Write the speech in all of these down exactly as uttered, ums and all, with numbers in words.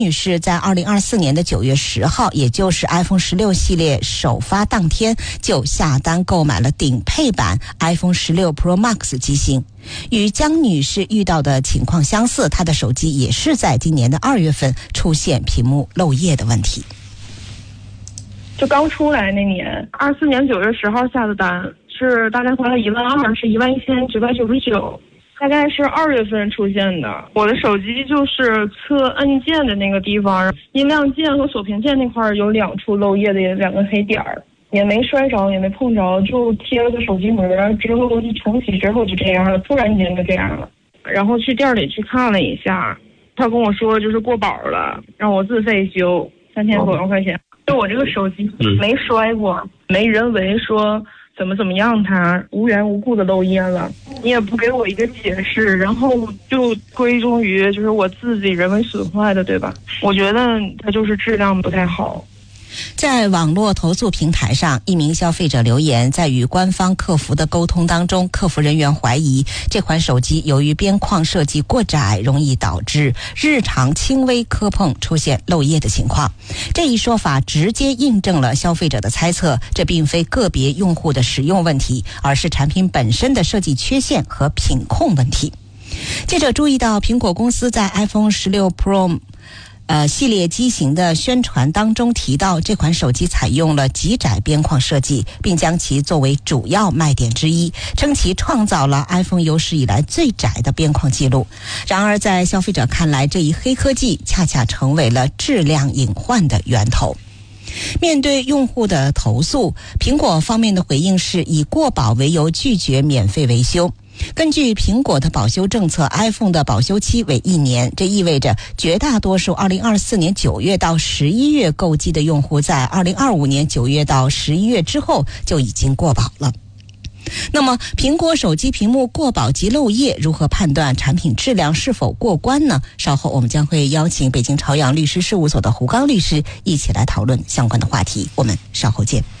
女士在二零二四年的九月十号，也就是 iPhone 十六系列首发当天，就下单购买了顶配版 iPhone 十六 Pro Max 机型。与江女士遇到的情况相似，她的手机也是在今年的二月份出现屏幕漏液的问题。 就刚出来那年，二四年九月十号下的单，是大概花了一万二，是一万一千九百九十九。大概是二月份出现的。我的手机就是侧按键的那个地方，音量键和锁屏键那块有两处漏液的两个黑点儿，也没摔着，也没碰着，就贴了个手机膜，之后一重启之后就这样了，突然间就这样了。然后去店里去看了一下，他跟我说就是过保了，让我自费修三千多块钱。就我这个手机没摔过，没人为说怎么怎么样，它无缘无故的漏液了，你也不给我一个解释，然后就归宗于就是我自己人为损坏的，对吧？我觉得它就是质量不太好。 在网络投诉平台上，一名消费者留言，在与官方客服的沟通当中，客服人员怀疑这款手机由于边框设计过窄，容易导致日常轻微磕碰出现漏液的情况。这一说法直接印证了消费者的猜测，这并非个别用户的使用问题，而是产品本身的设计缺陷和品控问题。记者注意到，苹果公司在 iPhone 十六 Pro呃，系列机型的宣传当中提到，这款手机采用了极窄边框设计，并将其作为主要卖点之一，称其创造了 iPhone 有史以来最窄的边框记录。然而，在消费者看来，这一黑科技恰恰成为了质量隐患的源头。面对用户的投诉，苹果方面的回应是以过保为由拒绝免费维修。根据苹果的保修政策 ，iPhone 的保修期为一年，这意味着绝大多数二零二四年九月到十一月购机的用户，在二零二五年九月到十一月之后就已经过保了。那么，苹果手机屏幕过保及漏液，如何判断产品质量是否过关呢？稍后我们将会邀请北京朝阳律师事务所的胡刚律师一起来讨论相关的话题。我们稍后见。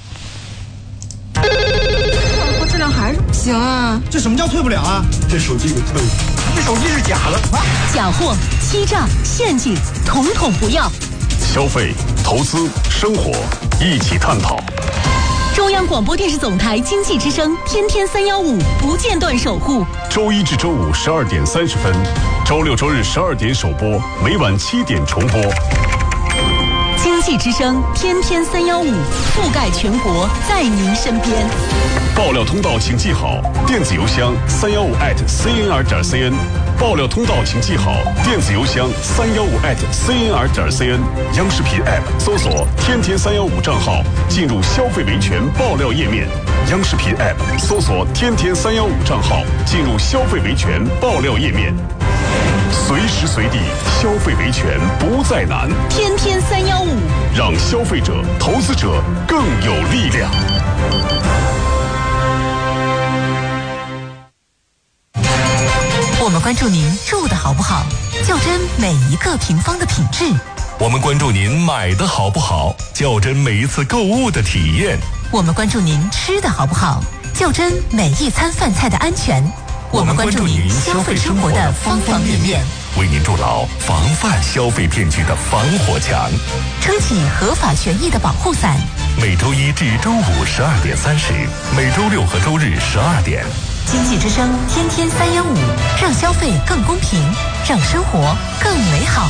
质量还是不行啊！ 这什么叫退不了啊？这手机给退了，这手机是假的！啊、 假货、欺诈、陷阱，统统不要！ 消费、投资、生活，一起探讨。 中央广播电视总台经济之声，天天三幺五不间断守护。 周一至周五十二点三十分，周六周日十二点首播，每晚七点重播。 经济之声，天天三幺五，覆盖全国，在您身边。 爆料通道请记好，电子邮箱三幺五 at cnr 点 cn。爆料通道请记好，电子邮箱三幺五 at cnr 点 cn。央视频 app 搜索“天天三幺五”账号，进入消费维权爆料页面。央视频 app 搜索“天天三幺五”账号，进入消费维权爆料页面。随时随地消费维权不再难， 天天三幺五， 让消费者、投资者更有力量。 我们关注您住的好不好，较真每一个平方的品质。 我们关注您买的好不好，较真每一次购物的体验。 我们关注您吃的好不好，较真每一餐饭菜的安全。 我们关注您消费生活的方方面面，为您筑牢防范消费骗局的防火墙， 撑起合法权益的保护伞。 每周一至周五十二点三十，每周六和周日十二点。 经济之声，天天三幺五，让消费更公平，让生活更美好。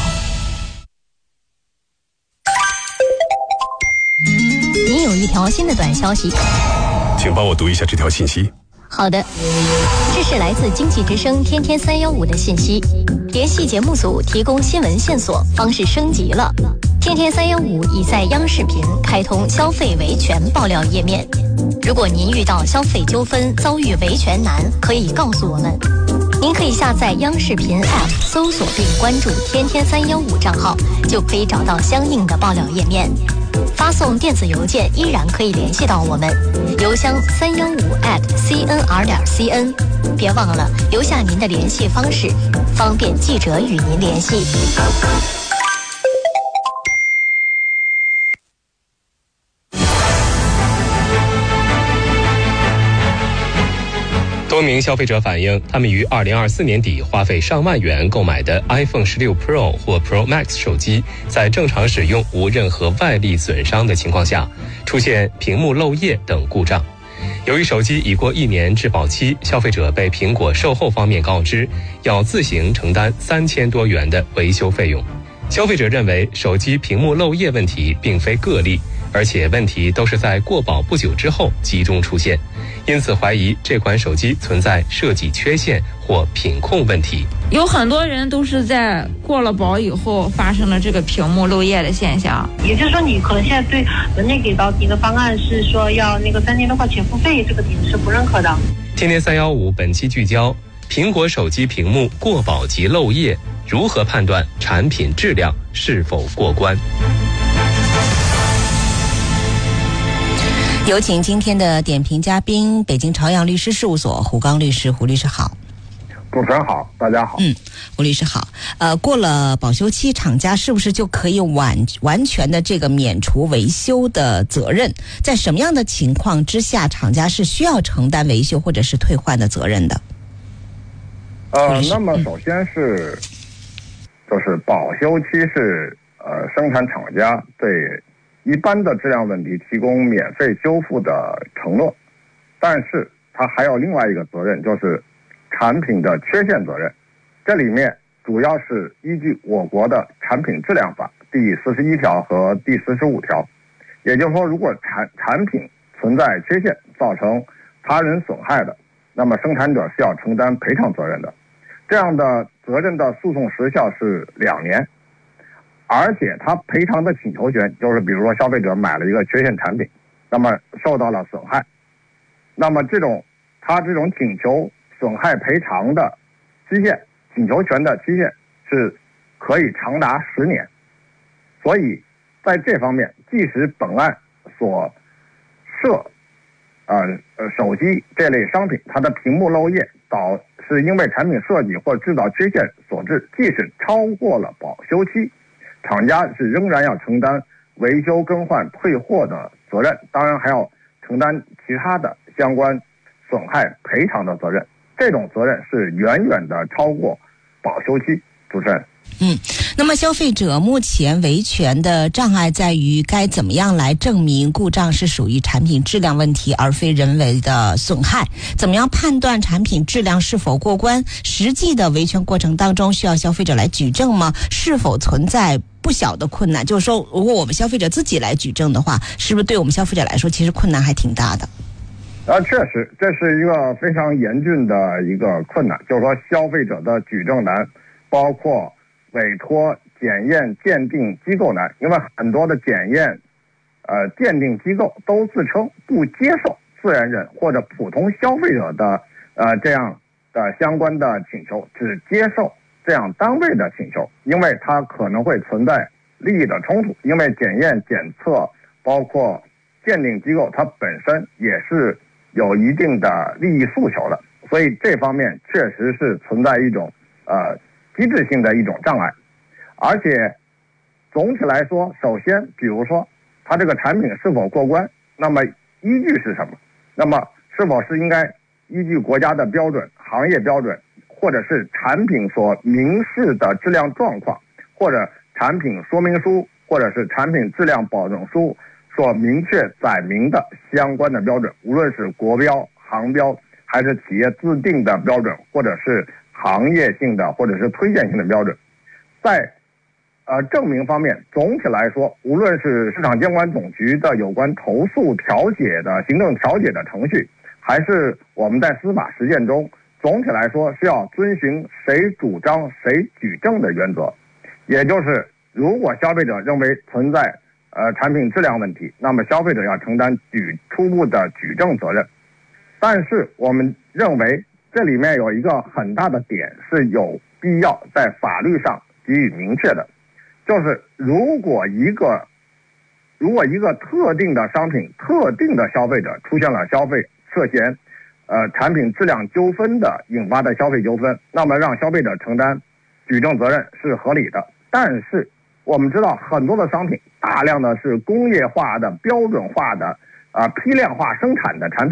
您有一条新的短消息， 请帮我读一下这条信息。 好的，这是来自经济之声天天三幺五的信息。联系节目组提供新闻线索方式升级了。天天三幺五已在央视频开通消费维权爆料页面。如果您遇到消费纠纷遭遇维权难，可以告诉我们。您可以下载央视频 App， 搜索并关注天天三幺五账号，就可以找到相应的爆料页面。发送电子邮件依然可以联系到我们，邮箱三幺五 at cnr 点 cn。别忘了留下您的联系方式，方便记者与您联系。 东多名消费者反映，他们于二零二四年底花费上万元购买的 iPhone 十六 Pro 或 Pro Max 手机，在正常使用无任何外力损伤的情况下，出现屏幕漏液等故障。由于手机已过一年质保期，消费者被苹果售后方面告知要自行承担三千多元的维修费用。消费者认为手机屏幕漏液问题并非个例，而且问题都是在过保不久之后集中出现，因此怀疑这款手机存在设计缺陷或品控问题。 有很多人都是在过了保以后发生了这个屏幕漏液的现象。 也就是说，你可能现在对文内给到你的方案是说要那个三千多块钱付费，这个你是不认可的。 天天三一五本期聚焦：苹果手机屏幕过保及漏液，如何判断产品质量是否过关？ 有请今天的点评嘉宾，北京朝阳律师事务所胡刚律师。胡律师好。 主持人好，大家好。 嗯，胡律师好。呃，过了保修期，厂家是不是就可以完完全的这个免除维修的责任？在什么样的情况之下，厂家是需要承担维修或者是退换的责任的？ 呃，那么首先是，就是保修期是呃生产厂家对一般的质量问题提供免费修复的承诺，但是它还有另外一个责任，就是产品的缺陷责任。这里面主要是依据我国的产品质量法第四十一条和第四十五条，也就是说，如果产产品存在缺陷，造成他人损害的，那么生产者是要承担赔偿责任的。这样的责任的诉讼时效是两年，而且他赔偿的请求权，就是比如说消费者买了一个缺陷产品，那么受到了损害，那么这种他这种请求损害赔偿的期限，请求权的期限是可以长达十年。所以在这方面，即使本案所涉呃呃手机这类商品，它的屏幕漏液导是因为产品设计或制造缺陷所致，即使超过了保修期，厂家是仍然要承担维修更换退货的责任，当然还要承担其他的相关损害赔偿的责任。这种责任是远远的超过保修期。主持人。 嗯，那么消费者目前维权的障碍在于该怎么样来证明故障是属于产品质量问题而非人为的损害？怎么样判断产品质量是否过关？实际的维权过程当中需要消费者来举证吗？是否存在不小的困难？就是说，如果我们消费者自己来举证的话，是不是对我们消费者来说其实困难还挺大的？ 啊，确实，这是一个非常严峻的一个困难，就是说消费者的举证难，包括委托检验鉴定机构难，因为很多的检验呃鉴定机构都自称不接受自然人或者普通消费者的呃这样的相关的请求，只接受这样单位的请求，因为它可能会存在利益的冲突，因为检验检测包括鉴定机构它本身也是有一定的利益诉求的，所以这方面确实是存在一种呃机制性的一种障碍。而且总体来说，首先比如说它这个产品是否过关，那么依据是什么？那么是否是应该依据国家的标准、行业标准，或者是产品所明示的质量状况，或者产品说明书，或者是产品质量保证书所明确载明的相关的标准，无论是国标、行标，还是企业自定的标准，或者是行业性的或者是推荐性的标准。在呃证明方面，总体来说，无论是市场监管总局的有关投诉调解的行政调解的程序，还是我们在司法实践中，总体来说是要遵循谁主张谁举证的原则。也就是如果消费者认为存在呃产品质量问题，那么消费者要承担举初步的举证责任。但是我们认为这里面有一个很大的点是有必要在法律上给予明确的，就是如果一个如果一个特定的商品、特定的消费者出现了消费涉嫌呃产品质量纠纷的引发的消费纠纷，那么让消费者承担举证责任是合理的。但是我们知道很多的商品大量的是工业化的、标准化的啊、呃、批量化生产的产品，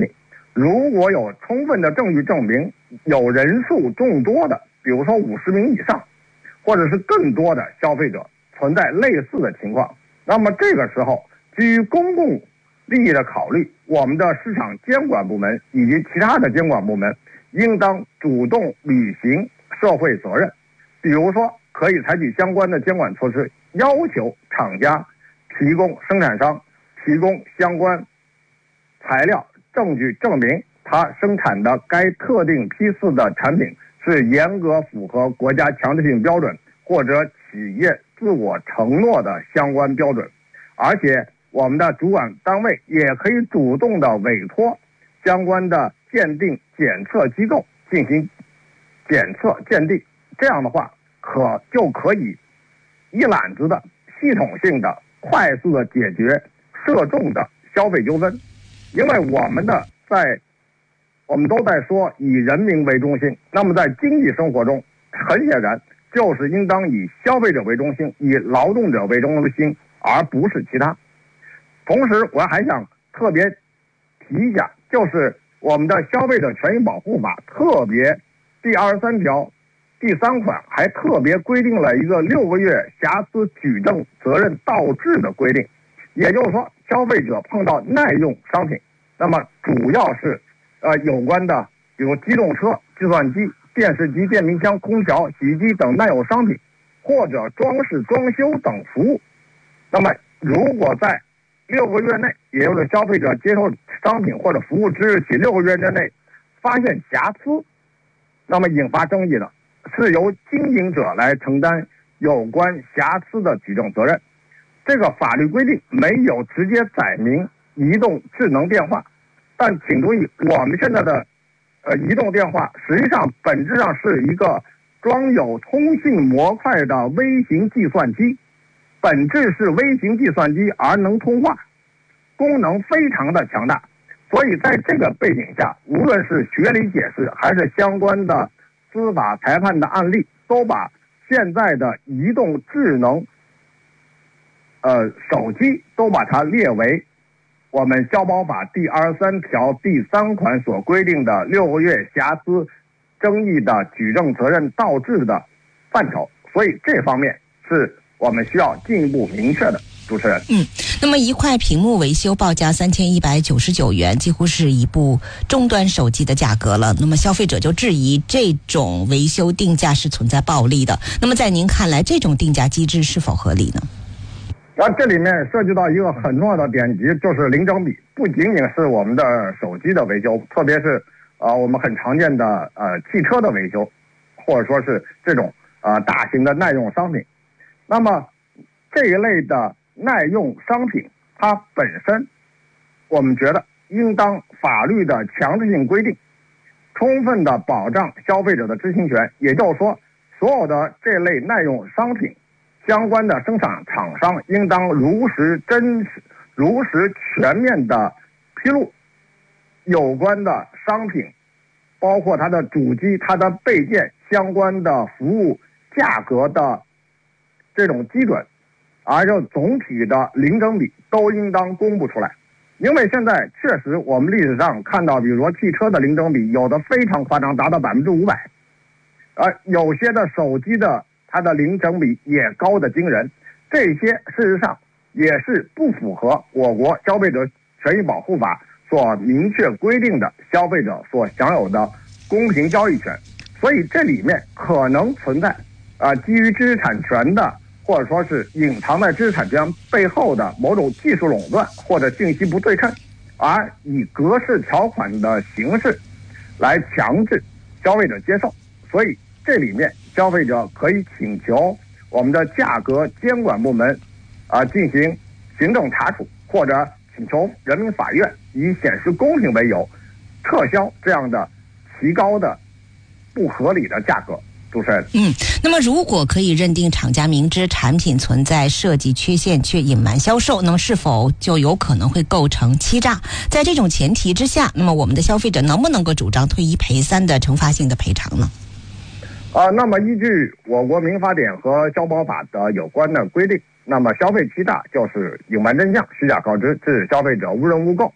如果有充分的证据证明有人数众多的，比如说五十名以上，或者是更多的消费者存在类似的情况，那么这个时候基于公共利益的考虑，我们的市场监管部门以及其他的监管部门应当主动履行社会责任，比如说可以采取相关的监管措施，要求厂家提供生产商提供相关材料证据证明他生产的该特定批次的产品是严格符合国家强制性标准或者企业自我承诺的相关标准。而且我们的主管单位也可以主动的委托相关的鉴定检测机构进行检测鉴定，这样的话可就可以一揽子的系统性的快速的解决涉众的消费纠纷。因为我们的在我们都在说以人民为中心，那么在经济生活中很显然就是应当以消费者为中心，以劳动者为中心，而不是其他。同时我还想特别提一下，就是我们的消费者权益保护法特别第二十三条第三款还特别规定了一个六个月瑕疵举证责任倒置的规定。也就是说，消费者碰到耐用商品，那么主要是呃有关的比如机动车、计算机、电视机、电冰箱、空调、洗衣机等耐用商品，或者装饰装修等服务，那么如果在六个月内，也就是消费者接受商品或者服务之日起六个月之内发现瑕疵，那么引发争议的是由经营者来承担有关瑕疵的举证责任。这个法律规定没有直接载明移动智能电话，但请注意，我们现在的呃移动电话实际上本质上是一个装有通信模块的微型计算机，本质是微型计算机而能通话，功能非常的强大。所以在这个背景下，无论是学理解释还是相关的司法裁判的案例，都把现在的移动智能呃手机都把它列为我们消保法第二十三条第三款所规定的六个月瑕疵争议的举证责任倒置的范畴。所以这方面是我们需要进一步明确的。主持人， 嗯，那么一块屏幕维修报价三千一百九十九元，几乎是一部终端手机的价格了。那么消费者就质疑这种维修定价是存在暴利的。那么在您看来，这种定价机制是否合理呢？ 然后这里面涉及到一个很重要的点级，就是零整比。不仅仅是我们的手机的维修，特别是呃我们很常见的呃汽车的维修，或者说是这种呃大型的耐用商品。那么这一类的耐用商品，它本身我们觉得应当法律的强制性规定，充分的保障消费者的知情权。也就是说，所有的这类耐用商品相关的生产厂商应当如实真实如实全面的披露有关的商品，包括它的主机、它的备件、相关的服务价格的这种基准，而就总体的零整比都应当公布出来。因为现在确实我们历史上看到，比如说汽车的零整比有的非常夸张，达到百分之五百，而有些的手机的它的零整比也高的惊人。这些事实上也是不符合我国消费者权益保护法所明确规定的消费者所享有的公平交易权。所以这里面可能存在啊、呃、基于知识产权的，或者说是隐藏在知识产权背后的某种技术垄断或者信息不对称，而以格式条款的形式来强制消费者接受。所以这里面消费者可以请求我们的价格监管部门啊、呃、进行行政查处，或者请求人民法院以显示公平为由撤销这样的提高的不合理的价格。主持人， 嗯，那么如果可以认定厂家明知产品存在设计缺陷却隐瞒销售，那么是否就有可能会构成欺诈？在这种前提之下，那么我们的消费者能不能够主张退一赔三的惩罚性的赔偿呢？ 啊、呃，那么依据我国民法典和消保法的有关的规定，那么消费欺诈就是隐瞒真相、虚假告知，致消费者无人无购。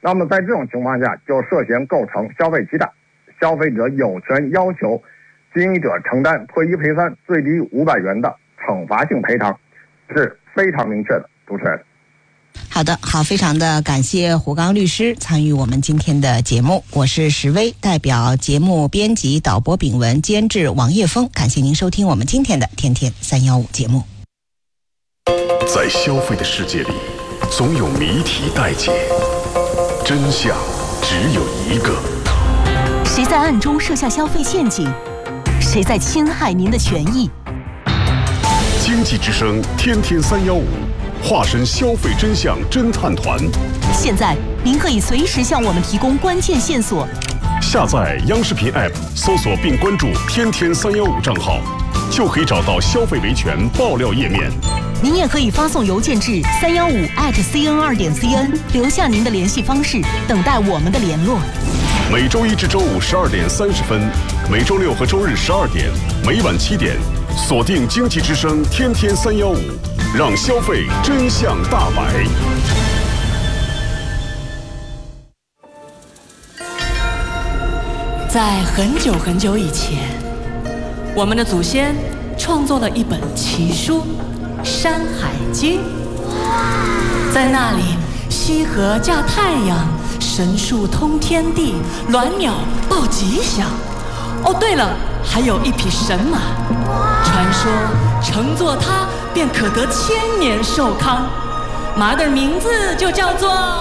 那么在这种情况下，就涉嫌构成消费欺诈，消费者有权要求经营者承担退一赔三、最低五百元的惩罚性赔偿，是非常明确的。主持人。 好的，好，非常的感谢胡刚律师参与我们今天的节目，我是石薇，代表节目编辑、导播炳文、监制王叶峰，感谢您收听我们今天的天天三一五节目。 在消费的世界里，总有谜题待解，真相只有一个。 谁在暗中设下消费陷阱？谁在侵害您的权益？ 经济之声天天三幺五，化身消费真相侦探团。 现在您可以随时向我们提供关键线索。 下载央视频 App， 搜索并关注天天三幺五账号，就可以找到消费维权爆料页面。 您也可以发送邮件至三幺五 at c n 二点 c n， 留下您的联系方式，等待我们的联络。 每周一至周五十二点三十分，每周六和周日十二点，每晚七点，锁定经济之声天天三幺五，让消费真相大白。 在很久很久以前，我们的祖先创作了一本奇书《山海经》。在那里，羲和驾太阳，神树通天地，鸾鸟报吉祥。哦，对了，还有一匹神马，传说乘坐它便可得千年寿康。马的名字就叫做